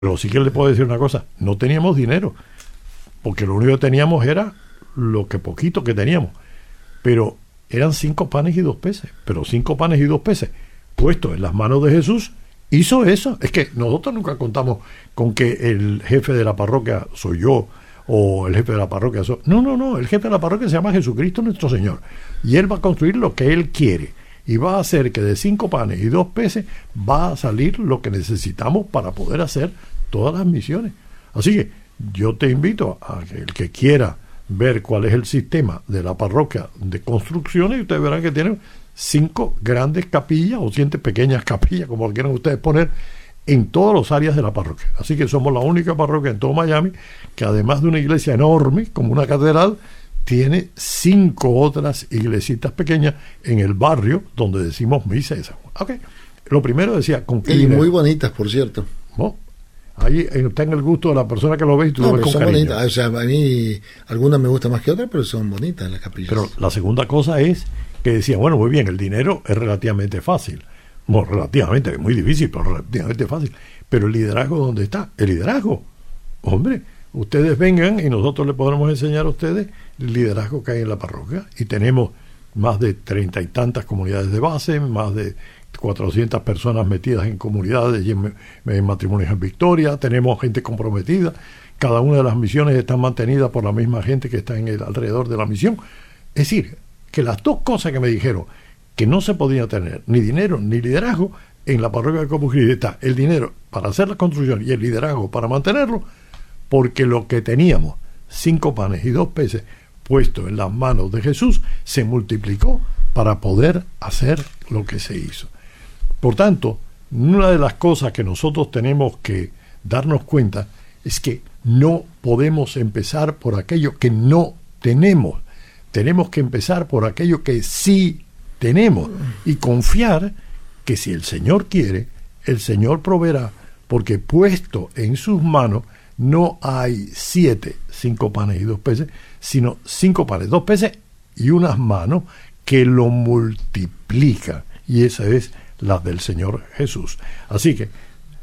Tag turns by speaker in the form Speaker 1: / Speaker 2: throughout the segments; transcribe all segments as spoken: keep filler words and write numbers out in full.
Speaker 1: Pero sí que le puedo decir una cosa, no teníamos dinero, porque lo único que teníamos era lo que poquito que teníamos, pero eran cinco panes y dos peces, pero cinco panes y dos peces puestos en las manos de Jesús, hizo eso. Es que nosotros nunca contamos con que el jefe de la parroquia soy yo, o el jefe de la parroquia soy... No, no, no, el jefe de la parroquia se llama Jesucristo nuestro Señor, y Él va a construir lo que Él quiere, y va a hacer que de cinco panes y dos peces va a salir lo que necesitamos para poder hacer todas las misiones. Así que yo te invito a que el que quiera ver cuál es el sistema de la parroquia de construcciones, y ustedes verán que tienen cinco grandes capillas o siete pequeñas capillas, como lo quieran ustedes poner, en todas las áreas de la parroquia. Así que somos la única parroquia en todo Miami que, además de una iglesia enorme como una catedral, tiene cinco otras iglesitas pequeñas en el barrio donde decimos misa. Esa. Okay. Lo primero decía, ¿con qué
Speaker 2: y
Speaker 1: dinero?
Speaker 2: Muy bonitas, por cierto.
Speaker 1: ¿No? Ahí está en el gusto de la persona que lo ve y tú
Speaker 2: no,
Speaker 1: lo ves con
Speaker 2: son
Speaker 1: cariño.
Speaker 2: Bonitas. O sea, a mí algunas me gustan más que otras, pero son bonitas las capillas.
Speaker 1: Pero la segunda cosa es que decía, bueno, muy bien, el dinero es relativamente fácil. Bueno, relativamente, es muy difícil, pero relativamente fácil. Pero el liderazgo, ¿dónde está? El liderazgo. Hombre, ustedes vengan y nosotros les podremos enseñar a ustedes el liderazgo que hay en la parroquia. Y tenemos más de treinta y tantas comunidades de base, más de cuatrocientas personas metidas en comunidades y en, en matrimonios en Victoria. Tenemos gente comprometida. Cada una de las misiones está mantenida por la misma gente que está en el alrededor de la misión. Es decir, que las dos cosas que me dijeron que no se podía tener, ni dinero ni liderazgo, en la parroquia de Corpus Christi está el dinero para hacer la construcción y el liderazgo para mantenerlo, porque lo que teníamos, cinco panes y dos peces puestos en las manos de Jesús, se multiplicó para poder hacer lo que se hizo. Por tanto, una de las cosas que nosotros tenemos que darnos cuenta es que no podemos empezar por aquello que no tenemos. Tenemos que empezar por aquello que sí tenemos y confiar que si el Señor quiere, el Señor proveerá, porque puesto en sus manos no hay siete, cinco panes y dos peces, sino cinco panes, dos peces y unas manos que lo multiplican, y esa es la del Señor Jesús. Así que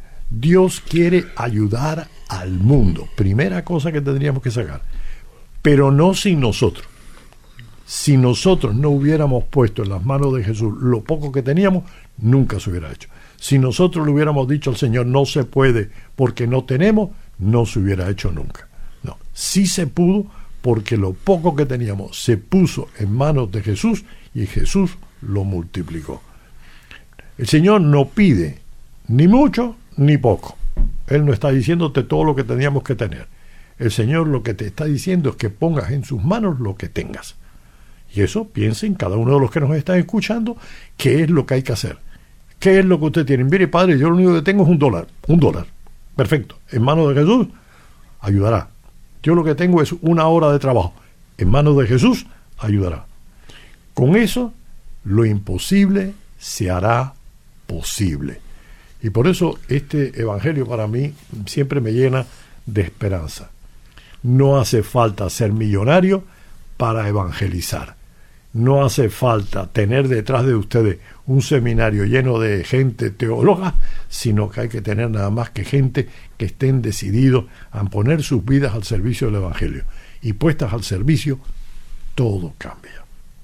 Speaker 1: Dios quiere ayudar al mundo, primera cosa que tendríamos que sacar, pero no sin nosotros. Si nosotros no hubiéramos puesto en las manos de Jesús lo poco que teníamos, nunca se hubiera hecho. Si nosotros le hubiéramos dicho al Señor no se puede porque no tenemos, no se hubiera hecho nunca. No, sí se pudo porque lo poco que teníamos se puso en manos de Jesús y Jesús lo multiplicó. El Señor no pide ni mucho ni poco. Él no está diciéndote todo lo que teníamos que tener. El Señor lo que te está diciendo es que pongas en sus manos lo que tengas. Y eso, piensen cada uno de los que nos están escuchando, qué es lo que hay que hacer. ¿Qué es lo que usted tiene? Mire, padre, yo lo único que tengo es un dólar. Un dólar. Perfecto. En manos de Jesús, ayudará. Yo lo que tengo es una hora de trabajo. En manos de Jesús, ayudará. Con eso, lo imposible se hará posible. Y por eso este evangelio para mí siempre me llena de esperanza. No hace falta ser millonario para evangelizar. No hace falta tener detrás de ustedes un seminario lleno de gente teóloga, sino que hay que tener nada más que gente que estén decididos a poner sus vidas al servicio del Evangelio. Y puestas al servicio, todo cambia.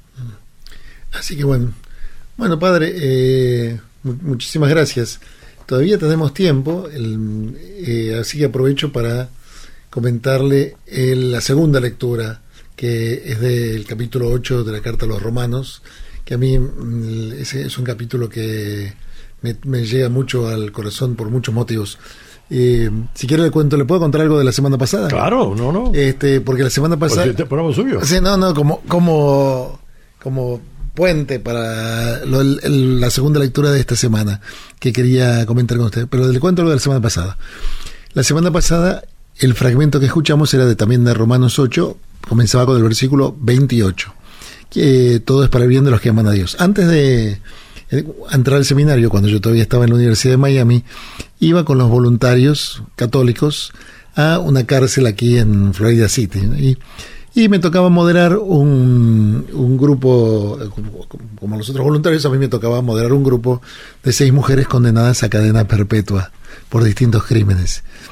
Speaker 2: Así que bueno, bueno padre, eh, muchísimas gracias. Todavía tenemos tiempo, el, eh, así que aprovecho para comentarle el, la segunda lectura, que es del capítulo ocho de la Carta a los Romanos, que a mí es, es un capítulo que me, me llega mucho al corazón por muchos motivos. Eh, si quiere le cuento, ¿le puedo contar algo de la semana pasada?
Speaker 1: Claro, no, no.
Speaker 2: Este, porque la semana pasada...
Speaker 1: Pues este programa suyo.
Speaker 2: Sí, no, no, como, como, como puente para lo, el, la segunda lectura de esta semana, que quería comentar con usted. Pero le cuento algo de la semana pasada. La semana pasada, el fragmento que escuchamos era de, también de Romanos ocho, comenzaba con el versículo veintiocho, que todo es para el bien de los que aman a Dios. Antes de entrar al seminario, cuando yo todavía estaba en la Universidad de Miami, iba con los voluntarios católicos a una cárcel aquí en Florida City, y, y me tocaba moderar un, un grupo, como los otros voluntarios, a mí me tocaba moderar un grupo de seis mujeres condenadas a cadena perpetua por distintos crímenes.